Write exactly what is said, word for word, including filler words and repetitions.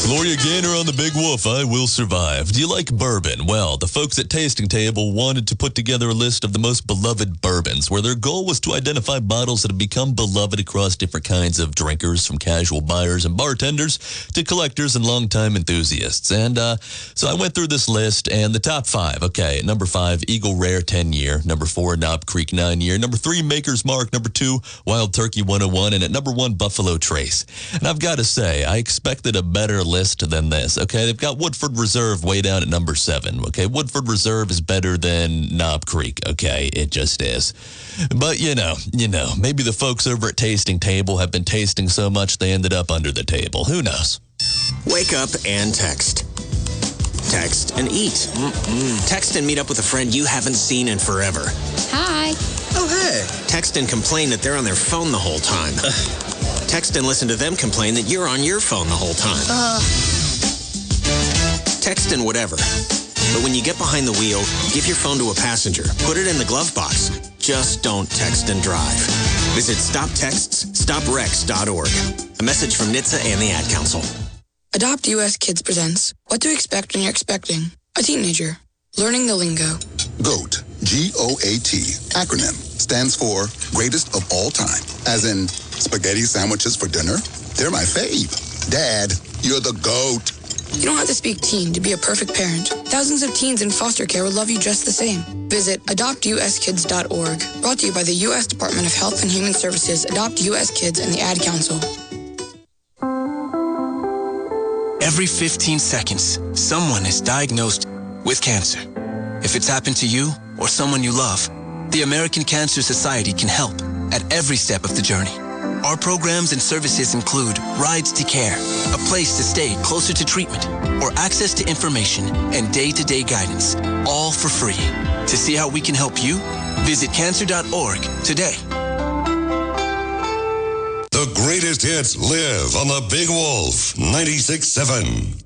Gloria Gaynor on the Big Wolf, I Will Survive. Do you like bourbon? Well, the folks at Tasting Table wanted to put together a list of the most beloved bourbons, where their goal was to identify bottles that have become beloved across different kinds of drinkers, from casual buyers and bartenders to collectors and longtime enthusiasts. And uh, so I went through this list, and the top five. Okay, at number five, Eagle Rare ten year. Number four, Knob Creek nine year. Number three, Maker's Mark. Number two, Wild Turkey one oh one. And at number one, Buffalo Trace. And I've got to say, I expected a better list than this. Okay, they've got Woodford Reserve way down at number seven. Okay, Woodford Reserve is better than Knob Creek. Okay, it just is. But you know, you know, maybe the folks over at Tasting Table have been tasting so much they ended up under the table. Who knows? Wake up and text. Text and eat. Mm-mm. Text and meet up with a friend you haven't seen in forever. Hi. Oh, hey. Text and complain that they're on their phone the whole time. Text and listen to them complain that you're on your phone the whole time. Uh. Text and whatever. But when you get behind the wheel, give your phone to a passenger. Put it in the glove box. Just don't text and drive. Visit stop texts stop wrecks dot org. A message from N H T S A and the Ad Council. Adopt U S Kids presents What to Expect When You're Expecting a Teenager. Learning the lingo. GOAT, G O A T, acronym, stands for Greatest of All Time. As in, spaghetti sandwiches for dinner? They're my fave. Dad, you're the GOAT. You don't have to speak teen to be a perfect parent. Thousands of teens in foster care would love you just the same. Visit adopt U S kids dot org. Brought to you by the U S Department of Health and Human Services, Adopt U S Kids, and the Ad Council. Every fifteen seconds, someone is diagnosed with cancer. If it's happened to you or someone you love, the American Cancer Society can help at every step of the journey. Our programs and services include Rides to Care, a place to stay closer to treatment, or access to information and day-to-day guidance, all for free. To see how we can help you, visit cancer dot org today. The greatest hits live on the Big Wolf ninety-six point seven.